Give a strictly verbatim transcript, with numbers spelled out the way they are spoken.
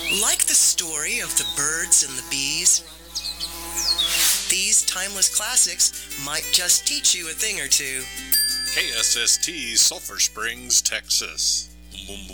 Like the story of the birds and the bees, these timeless classics might just teach you a thing or two. K S S T, Sulphur Springs, Texas.